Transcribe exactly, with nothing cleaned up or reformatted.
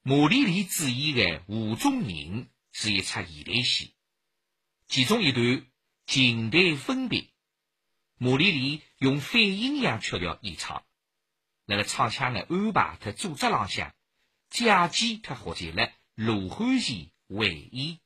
马丽丽主演的《湖中人》是一出现代戏，其中一段情敌分别，马丽丽用反阴阳曲调演唱，那个唱腔的安排和组织浪向，假期特获得了罗汉贤为演。